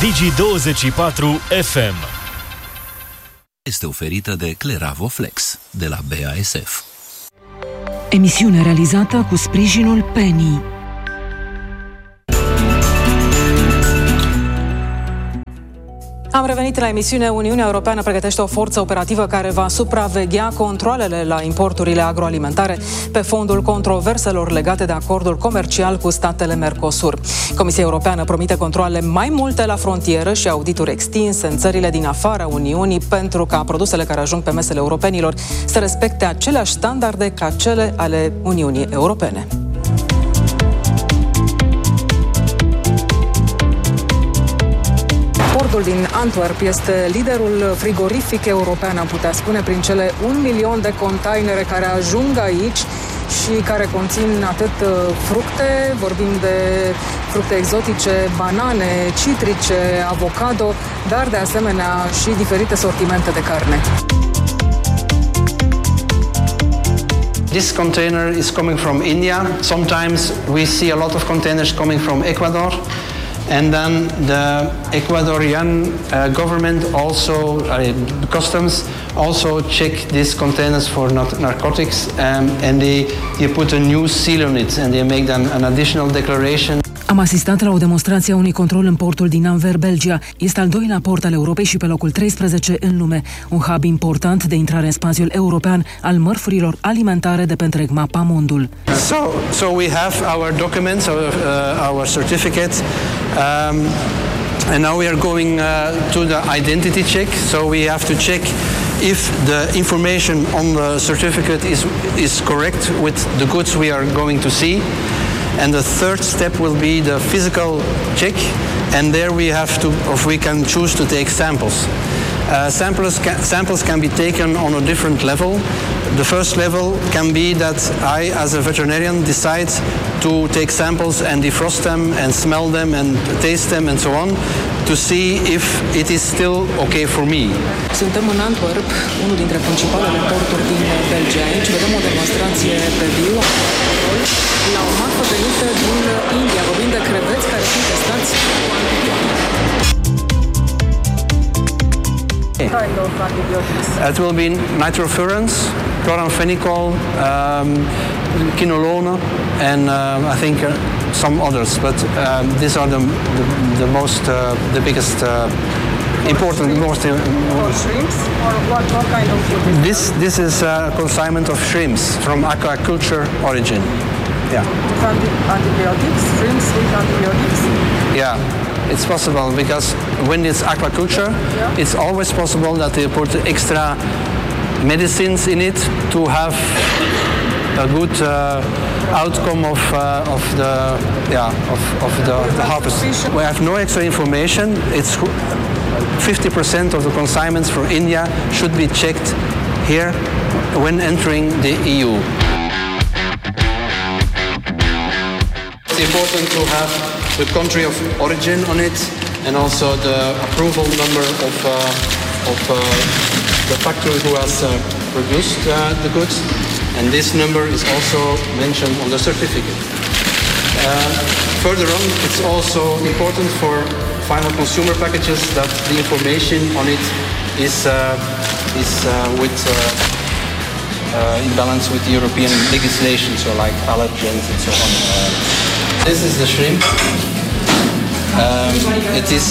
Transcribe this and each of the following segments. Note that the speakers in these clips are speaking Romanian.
Digi24 FM este oferită de Cleravo Flex de la BASF. Emisiune realizată cu sprijinul Penny. Am revenit la emisiune. Uniunea Europeană pregătește o forță operativă care va supraveghea controalele la importurile agroalimentare pe fondul controverselor legate de acordul comercial cu statele Mercosur. Comisia Europeană promite controale mai multe la frontieră și audituri extinse în țările din afara Uniunii pentru ca produsele care ajung pe mesele europenilor să respecte aceleași standarde ca cele ale Uniunii Europene. Portul din Antwerp este liderul frigorific european, am putea spune, prin cele 1 milion de containere care ajung aici și care conțin atât fructe, vorbim de fructe exotice, banane, citrice, avocado, dar de asemenea și diferite sortimente de carne. This container is coming from India. Sometimes we see a lot of containers coming from Ecuador. And then the Ecuadorian government also, customs also check these containers for narcotics, and they put a new seal on it, and they make then an additional declaration. Am asistat la o demonstrație a unui control în portul din Anvers, Belgia. Este al doilea port al Europei și pe locul 13 în lume. Un hub important de intrare în spațiul european al mărfurilor alimentare de pe întreg mapamondul. So we have our documents, our certificates, and now we are going to the identity check. So we have to check if the information on the certificate is correct with the goods we are going to see. And the third step will be the physical check, and there we can choose to take samples. Samples can be taken on a different level. The first level can be that I, as a veterinarian, decide to take samples and defrost them and smell them and taste them and so on to see if it is still okay for me. Suntem în Antwerp, unul dintre principalele porturi din Belgia. Aici vedem o demonstrație pe viu la o marfă venită din India, vorbind de creveți care sunt testați cu antibiotice. Kind of antibiotics. It will be nitrofurans, chloramphenicol, quinolone, and I think some others. But these are the most, the biggest, important, most. For shrimps, or what kind of food? This is a consignment of shrimps from aquaculture origin. Yeah. Antibiotics, shrimps with antibiotics. Yeah. It's possible because when it's aquaculture, it's always possible that they put extra medicines in it to have a good outcome of the harvest. We have no extra information. It's 50% of the consignments from India should be checked here when entering the EU. It's important to have the country of origin on it, and also the approval number of the factory who has produced the goods, and this number is also mentioned on the certificate. Further on, it's also important for final consumer packages that the information on it is in balance with the European legislation, so like allergens and so on. This is the shrimp. It is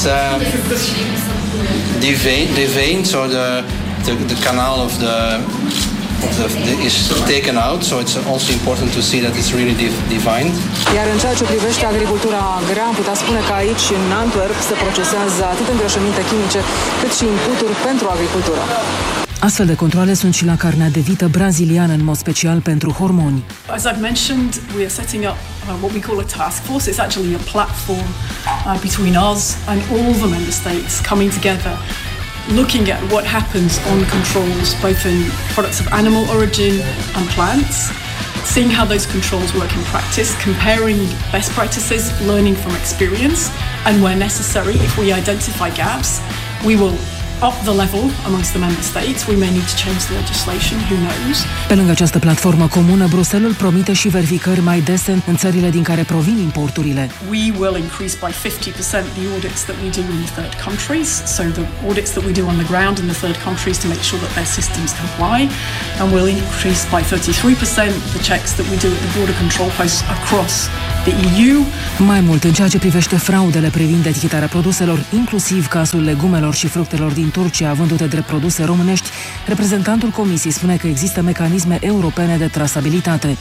deveined, so the canal of the is taken out, so it's also important to see that it's really deveined. Iar în ceea ce privește agricultura grea, am putea spune că aici, în Antwerp, se procesează atât îngrășăminte chimice, cât și inputuri pentru agricultură. Astfel de controale sunt și la carnea de vită braziliană, în mod special pentru hormoni. As I've mentioned, we are setting up what we call a task force. It's actually a platform between us and all the member states coming together, looking at what happens on controls, both in products of animal origin and plants, seeing how those controls work in practice, comparing best practices, learning from experience, and where necessary, if we identify gaps, we will up the level amongst the member states. We may need to change the legislation, who knows. Pe lângă această platformă comună, Bruxelles promite și verificări mai dese în țările din care provin importurile. We will increase by 50% the audits that we do in the third countries, so the audits that we do on the ground in the third countries to make sure that their systems comply, and we'll increase by 33% the checks that we do at the border control posts across the EU. Mai mult, în ceea ce privește fraudele privind etichetarea produselor, inclusiv cazul legumelor și fructelor din Turcia vândute drept produse românești, reprezentantul Comisiei spune că există mecanisme europene de trasabilitate.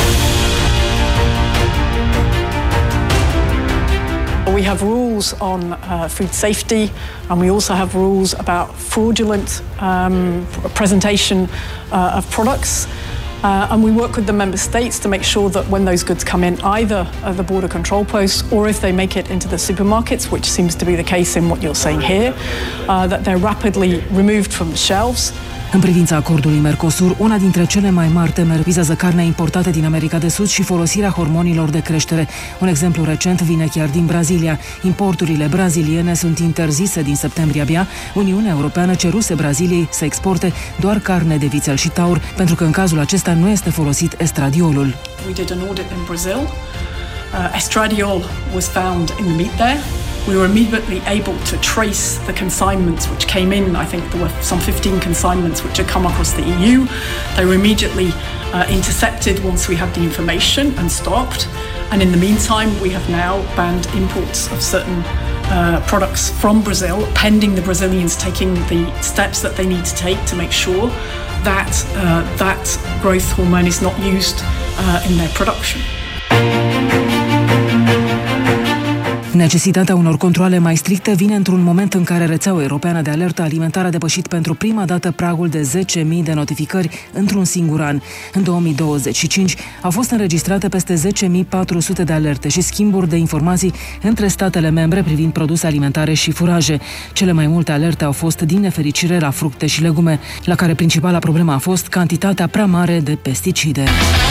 We have rules on food safety, and we also have rules about fraudulent presentation of products. And we work with the member states to make sure that when those goods come in, either at the border control posts or if they make it into the supermarkets, which seems to be the case in what you're saying here, that they're rapidly removed from the shelves. În privința acordului Mercosur, una dintre cele mai mari temeri vizează carnea importată din America de Sud și folosirea hormonilor de creștere. Un exemplu recent vine chiar din Brazilia. Importurile braziliene sunt interzise din septembrie abia. Uniunea Europeană ceruse Braziliei să exporte doar carne de vițel și taur, pentru că în cazul acesta nu este folosit estradiolul. We did an audit in Brazil. Estradiol was found in the meat there. We were immediately able to trace the consignments which came in. I think there were some 15 consignments which had come across the EU. They were immediately intercepted once we had the information and stopped. And in the meantime, we have now banned imports of certain products from Brazil, pending the Brazilians taking the steps that they need to take to make sure that that growth hormone is not used in their production. Necesitatea unor controale mai stricte vine într-un moment în care rețeaua europeană de alertă alimentară a depășit pentru prima dată pragul de 10.000 de notificări într-un singur an. În 2025 au fost înregistrate peste 10.400 de alerte și schimburi de informații între statele membre privind produse alimentare și furaje. Cele mai multe alerte au fost, din nefericire, la fructe și legume, la care principala problemă a fost cantitatea prea mare de pesticide.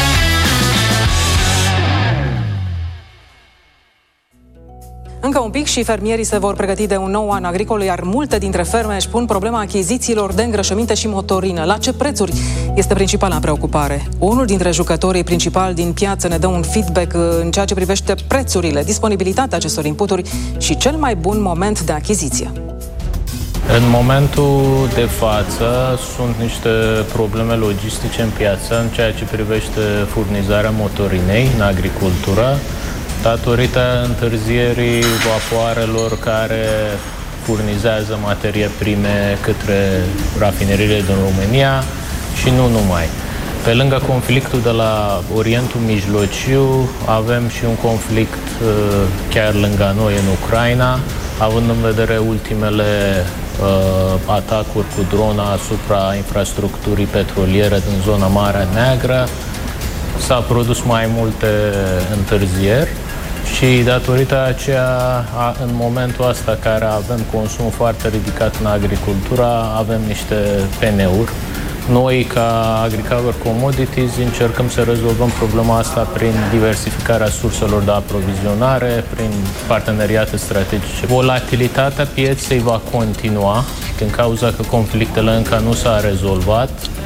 Încă un pic și fermierii se vor pregăti de un nou an agricol, iar multe dintre ferme își pun problema achizițiilor de îngrășăminte și motorină. La ce prețuri este principala preocupare? Unul dintre jucătorii principali din piață ne dă un feedback în ceea ce privește prețurile, disponibilitatea acestor inputuri și cel mai bun moment de achiziție. În momentul de față sunt niște probleme logistice în piață în ceea ce privește furnizarea motorinei în agricultură, datorită întârzierii vapoarelor care furnizează materie prime către rafineriile din România și nu numai. Pe lângă conflictul de la Orientul Mijlociu, avem și un conflict chiar lângă noi în Ucraina, având în vedere ultimele atacuri cu drona asupra infrastructurii petroliere din zona Marea Neagră. S-a produs mai multe întârzieri și datorită aceea, în momentul ăsta care avem consum foarte ridicat în agricultură, avem niște PN-uri. Noi, ca Agriculture Commodities, încercăm să rezolvăm problema asta prin diversificarea surselor de aprovizionare, prin parteneriate strategice. Volatilitatea pieței va continua din cauza că conflictele încă nu s-au rezolvat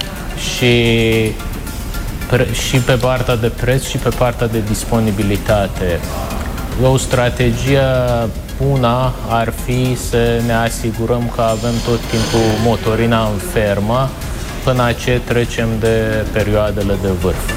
și pe partea de preț și pe partea de disponibilitate. O strategie bună ar fi să ne asigurăm că avem tot timpul motorina în fermă până ce trecem de perioadele de vârf.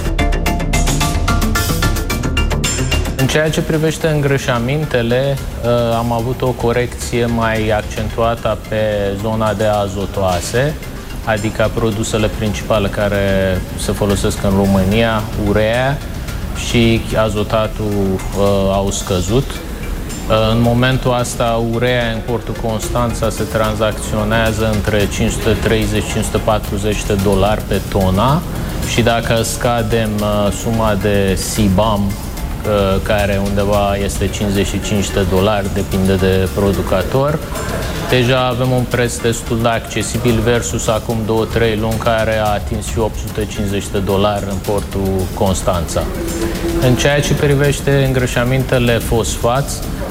În ceea ce privește îngrășămintele, am avut o corecție mai accentuată pe zona de azotoase, adică produsele principale care se folosesc în România, urea și azotatul au scăzut. În momentul ăsta, urea în portul Constanța se tranzacționează între $530-540 pe tona și dacă scadem suma de CBAM, care undeva este $55, depinde de producător, deja avem un preț destul de accesibil versus acum 2-3 luni care a atins și $850 în portul Constanța. În ceea ce privește îngrășămintele fosfați,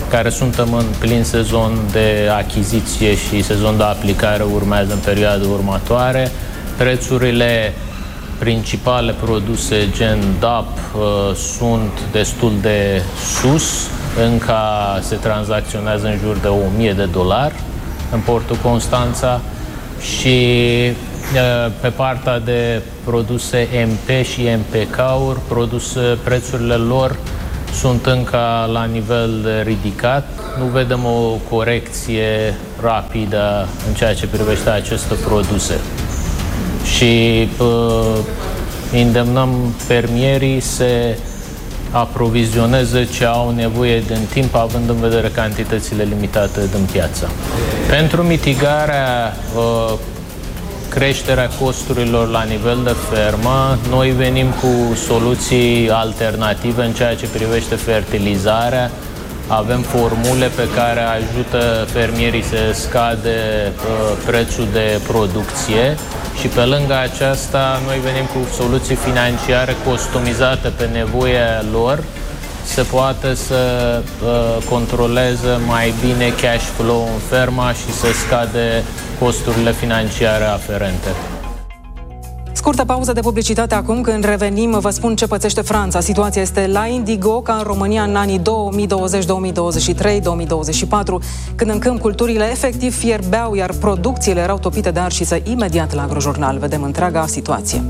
care suntem în plin sezon de achiziție și sezon de aplicare urmează în perioada următoare. Prețurile principale produse gen DAP sunt destul de sus, încă se tranzacționează în jur de $1.000 în portul Constanța și pe partea de produse MP și MPK-uri, prețurile lor sunt încă la nivel ridicat. Nu vedem o corecție rapidă în ceea ce privește aceste produse. Și îndemnăm fermierii să aprovizioneze ce au nevoie din timp, având în vedere cantitățile limitate din piață. Pentru mitigarea creșterea costurilor la nivel de fermă, noi venim cu soluții alternative în ceea ce privește fertilizarea. Avem formule pe care ajută fermierii să scade prețul de producție și pe lângă aceasta noi venim cu soluții financiare customizate pe nevoia lor, se poate să controleze mai bine cash flow în ferma și să scade costurile financiare aferente. Scurtă pauză de publicitate acum, când revenim vă spun ce pățește Franța. Situația este la indigo ca în România în anii 2020, 2023, 2024, când în câmp culturile efectiv fierbeau, iar producțiile erau topite de arșiță. Imediat la Agrojurnal vedem întreaga situație.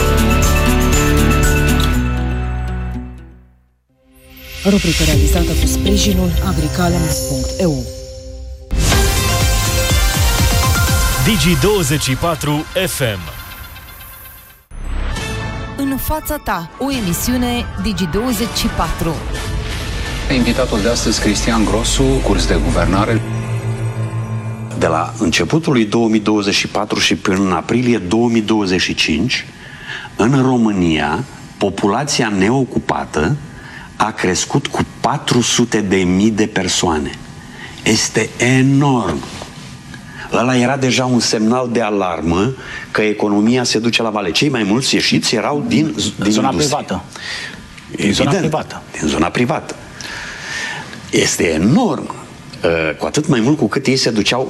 Rubrică realizată cu sprijinul Agrikalem.eu. Digi24 FM. În fața ta, o emisiune Digi24. Invitatul de astăzi, Cristian Grosu, curs de guvernare. De la începutul lui 2024 și până în aprilie 2025, în România, populația neocupată a crescut cu 400.000 de persoane. Este enorm. Ăla era deja un semnal de alarmă că economia se duce la vale. Cei mai mulți ieșiți erau din zona industrie. privată. Din zona privată. Din zona privată. Este enorm. Cu atât mai mult cu cât ei se duceau,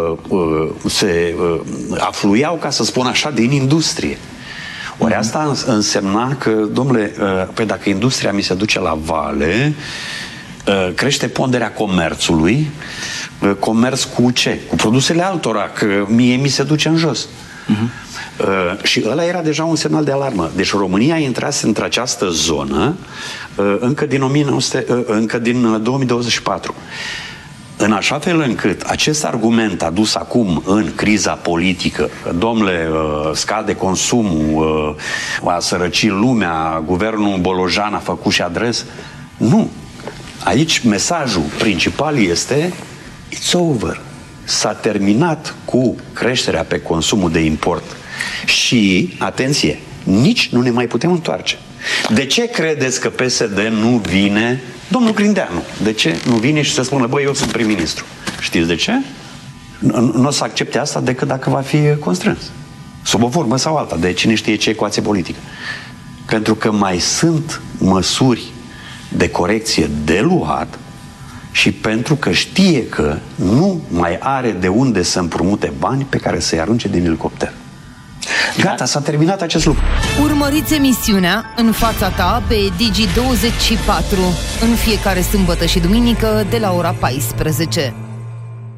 afluiau, ca să spun așa, din industrie. Ori asta însemna că, domnule, păi dacă industria mi se duce la vale, crește ponderea comerțului. Comerț cu ce? Cu produsele altora, că mie mi se duce în jos. Și ăla era deja un semnal de alarmă. Deci România intrase într-această zonă încă din 2024. În așa fel încât acest argument adus acum în criza politică, domnule, scade consumul, a sărăcit lumea, guvernul Bolojan a făcut și adres, nu. Aici mesajul principal este it's over. S-a terminat cu creșterea pe consumul de import. Și, atenție, nici nu ne mai putem întoarce. De ce credeți că PSD nu vine, domnul Grindeanu, de ce nu vine și să spună, băi, eu sunt prim-ministru? Știți de ce? Nu o să accepte asta decât dacă va fi constrâns. Sub o formă sau alta, de cine știe ce ecuație politică. Pentru că mai sunt măsuri de corecție de luat și pentru că știe că nu mai are de unde să împrumute bani pe care să-i arunce din elicopter. Gata, s-a terminat acest lucru. Urmăriți emisiunea În fața ta pe Digi24 în fiecare sâmbătă și duminică de la ora 14.